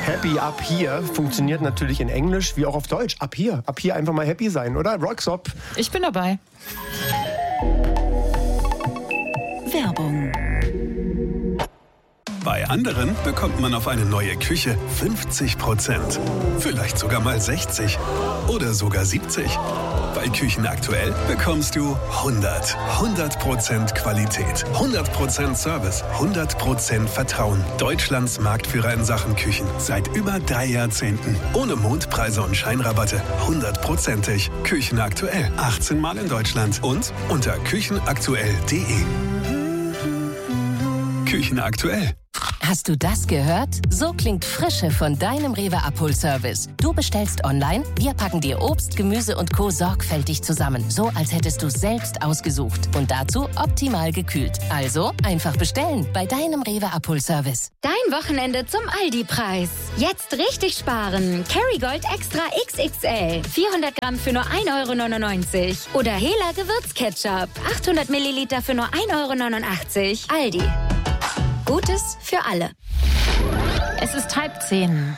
Happy Up Here funktioniert natürlich in Englisch wie auch auf Deutsch. Up Here einfach mal happy sein, oder? Rocksop. Ich bin dabei. Werbung. Bei anderen bekommt man auf eine neue Küche 50%. Vielleicht sogar mal 60 oder sogar 70. Bei Küchen aktuell bekommst du 100% Qualität, 100% Service, 100% Vertrauen. Deutschlands Marktführer in Sachen Küchen seit über 3 Jahrzehnten. Ohne Mondpreise und Scheinrabatte, 100%ig. Küchen aktuell, 18 Mal in Deutschland und unter küchenaktuell.de. Küchen aktuell. Hast du das gehört? So klingt Frische von deinem Rewe-Abholservice. Du bestellst online, wir packen dir Obst, Gemüse und Co. sorgfältig zusammen. So, als hättest du es selbst ausgesucht. Und dazu optimal gekühlt. Also einfach bestellen bei deinem Rewe-Abholservice. Dein Wochenende zum Aldi-Preis. Jetzt richtig sparen. Kerrygold Extra XXL. 400 Gramm für nur 1,99 €. Oder Hela Gewürzketchup. 800 Milliliter für nur 1,89 €. Aldi. Gutes für alle. Es ist 9:30.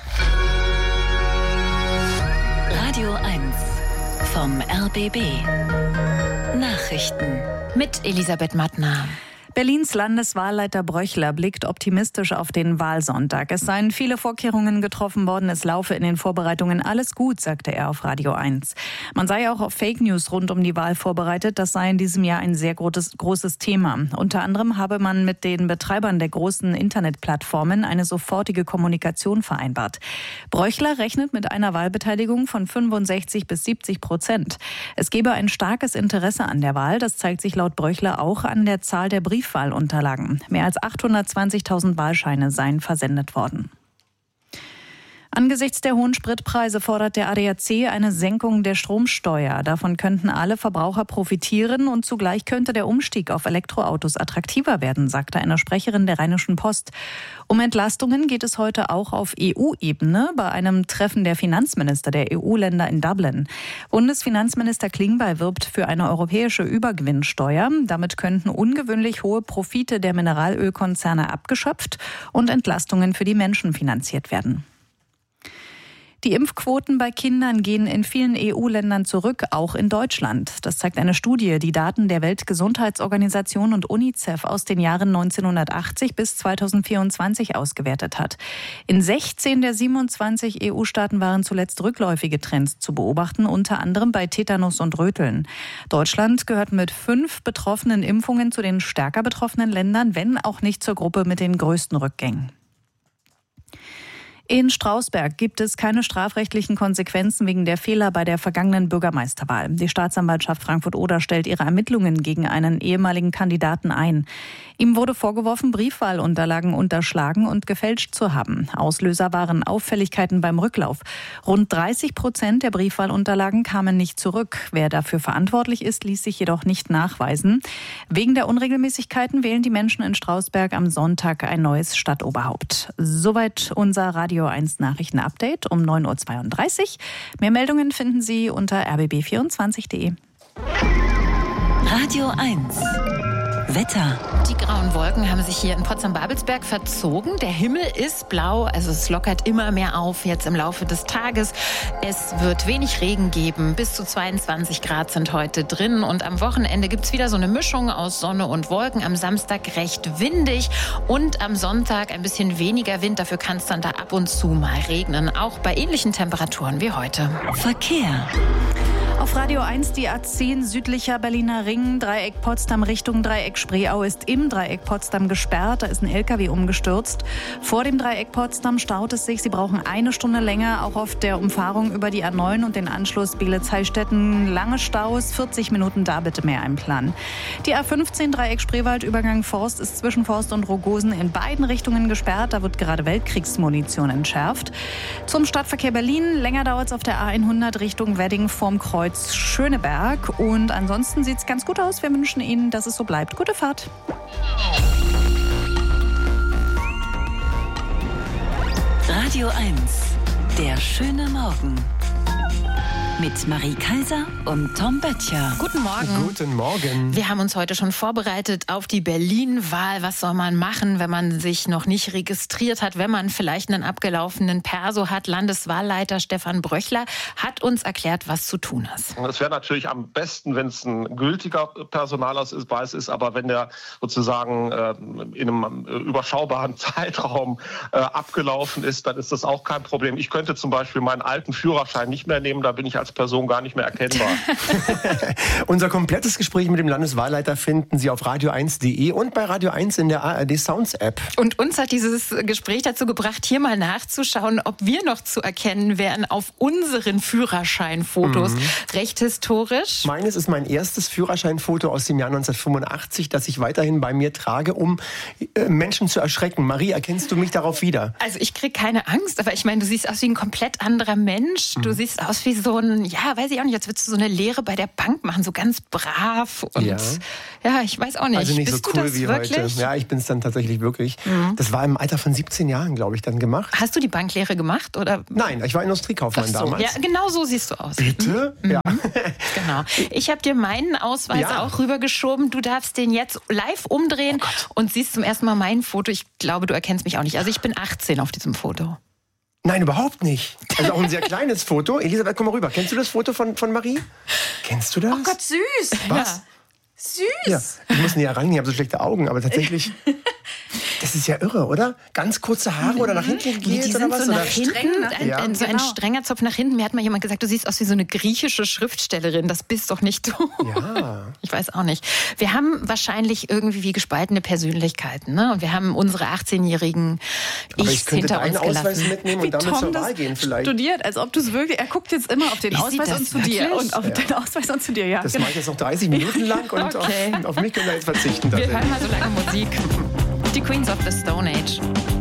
Radio 1 vom RBB. Nachrichten. Mit Elisabeth Mattner. Berlins Landeswahlleiter Bröchler blickt optimistisch auf den Wahlsonntag. Es seien viele Vorkehrungen getroffen worden, es laufe in den Vorbereitungen alles gut, sagte er auf Radio 1. Man sei auch auf Fake News rund um die Wahl vorbereitet, das sei in diesem Jahr ein sehr großes Thema. Unter anderem habe man mit den Betreibern der großen Internetplattformen eine sofortige Kommunikation vereinbart. Bröchler rechnet mit einer Wahlbeteiligung von 65-70%. Es gebe ein starkes Interesse an der Wahl, das zeigt sich laut Bröchler auch an der Zahl der Briefwahlunterlagen. Mehr als 820.000 Wahlscheine seien versendet worden. Angesichts der hohen Spritpreise fordert der ADAC eine Senkung der Stromsteuer. Davon könnten alle Verbraucher profitieren und zugleich könnte der Umstieg auf Elektroautos attraktiver werden, sagte eine Sprecherin der Rheinischen Post. Um Entlastungen geht es heute auch auf EU-Ebene bei einem Treffen der Finanzminister der EU-Länder in Dublin. Bundesfinanzminister Klingbeil wirbt für eine europäische Übergewinnsteuer. Damit könnten ungewöhnlich hohe Profite der Mineralölkonzerne abgeschöpft und Entlastungen für die Menschen finanziert werden. Die Impfquoten bei Kindern gehen in vielen EU-Ländern zurück, auch in Deutschland. Das zeigt eine Studie, die Daten der Weltgesundheitsorganisation und UNICEF aus den Jahren 1980 bis 2024 ausgewertet hat. In 16 der 27 EU-Staaten waren zuletzt rückläufige Trends zu beobachten, unter anderem bei Tetanus und Röteln. Deutschland gehört mit 5 betroffenen Impfungen zu den stärker betroffenen Ländern, wenn auch nicht zur Gruppe mit den größten Rückgängen. In Strausberg gibt es keine strafrechtlichen Konsequenzen wegen der Fehler bei der vergangenen Bürgermeisterwahl. Die Staatsanwaltschaft Frankfurt-Oder stellt ihre Ermittlungen gegen einen ehemaligen Kandidaten ein. Ihm wurde vorgeworfen, Briefwahlunterlagen unterschlagen und gefälscht zu haben. Auslöser waren Auffälligkeiten beim Rücklauf. Rund 30% der Briefwahlunterlagen kamen nicht zurück. Wer dafür verantwortlich ist, ließ sich jedoch nicht nachweisen. Wegen der Unregelmäßigkeiten wählen die Menschen in Strausberg am Sonntag ein neues Stadtoberhaupt. Soweit unser Radio 1 Nachrichten-Update um 9:32 Uhr. Mehr Meldungen finden Sie unter rbb24.de. Radio 1 Wetter. Die grauen Wolken haben sich hier in Potsdam-Babelsberg verzogen. Der Himmel ist blau, also es lockert immer mehr auf jetzt im Laufe des Tages. Es wird wenig Regen geben. Bis zu 22 Grad sind heute drin. Und am Wochenende gibt es wieder so eine Mischung aus Sonne und Wolken. Am Samstag recht windig und am Sonntag ein bisschen weniger Wind. Dafür kann es dann da ab und zu mal regnen. Auch bei ähnlichen Temperaturen wie heute. Verkehr. Auf Radio 1 die A10 südlicher Berliner Ring, Dreieck Potsdam Richtung Dreieck Spreeau ist im Dreieck Potsdam gesperrt. Da ist ein LKW umgestürzt. Vor dem Dreieck Potsdam staut es sich. Sie brauchen eine Stunde länger. Auch auf der Umfahrung über die A9 und den Anschluss Bielitz-Heilstätten lange Staus. 40 Minuten da bitte mehr einplanen. Die A15 Dreieck Spreewald Übergang Forst ist zwischen Forst und Rogosen in beiden Richtungen gesperrt. Da wird gerade Weltkriegsmunition entschärft. Zum Stadtverkehr Berlin. Länger dauert es auf der A100 Richtung Wedding vorm Kreuz Schöneberg. Und ansonsten sieht es ganz gut aus. Wir wünschen Ihnen, dass es so bleibt. Gute Fahrt. Radio 1, der schöne Morgen. mit Marie Kaiser und Tom Böttcher. Guten Morgen. Guten Morgen. Wir haben uns heute schon vorbereitet auf die Berlin-Wahl. Was soll man machen, wenn man sich noch nicht registriert hat, wenn man vielleicht einen abgelaufenen Perso hat? Landeswahlleiter Stefan Bröchler hat uns erklärt, was zu tun ist. Es wäre natürlich am besten, wenn es ein gültiger Personalausweis ist, aber wenn der sozusagen in einem überschaubaren Zeitraum abgelaufen ist, dann ist das auch kein Problem. Ich könnte zum Beispiel meinen alten Führerschein nicht mehr nehmen, da bin ich als Person gar nicht mehr erkennbar. Unser komplettes Gespräch mit dem Landeswahlleiter finden Sie auf radio1.de und bei Radio 1 in der ARD Sounds App. Und uns hat dieses Gespräch dazu gebracht, hier mal nachzuschauen, ob wir noch zu erkennen wären auf unseren Führerscheinfotos. Recht historisch. Meines ist mein erstes Führerscheinfoto aus dem Jahr 1985, das ich weiterhin bei mir trage, um Menschen zu erschrecken. Marie, erkennst du mich darauf wieder? Also ich kriege keine Angst, aber ich meine, du siehst aus wie ein komplett anderer Mensch. Du siehst aus wie so ein, ja, weiß ich auch nicht, als würdest du so eine Lehre bei der Bank machen, so ganz brav. Und ja, ich weiß auch nicht. Also nicht Bist so du cool das wie wirklich? heute. Ja, ich bin es dann tatsächlich wirklich. Das war im Alter von 17 Jahren, glaube ich, dann gemacht. Hast du die Banklehre gemacht? Oder? Nein, ich war Industriekaufmann damals. Ja, genau so siehst du aus. Bitte? Ja. Genau. Ich habe dir meinen Ausweis auch rübergeschoben. Du darfst den jetzt live umdrehen und siehst zum ersten Mal mein Foto. Ich glaube, du erkennst mich auch nicht. Also ich bin 18 auf diesem Foto. Nein, überhaupt nicht. Also auch ein sehr kleines Foto. Elisabeth, komm mal rüber. Kennst du das Foto von Marie? Kennst du das? Oh Gott, süß. Was? Ja. Süß. Ja, ich muss näher ran, ich habe so schlechte Augen, aber tatsächlich, das ist ja irre, oder? Ganz kurze Haare oder nach hinten geht Die oder sind was? so Oder nach hinten, so ein strenger Zopf nach hinten. Mir hat mal jemand gesagt, du siehst aus wie so eine griechische Schriftstellerin. Das bist doch nicht du. Ja. Ich weiß auch nicht. Wir haben wahrscheinlich irgendwie wie gespaltene Persönlichkeiten, ne? Und wir haben unsere 18-jährigen Ich könnte hinter deinen uns gelassen. Ausweis mitnehmen und damit zur Wahl gehen vielleicht. Studiert, als ob du es wirklich. Er guckt jetzt immer auf den Ausweis und zu dir und auf den Ausweis und zu dir. Ja, Das mache ich jetzt noch 30 Minuten lang und auf mich können wir jetzt verzichten. Wir hören mal so lange Musik. Die Queens of the Stone Age.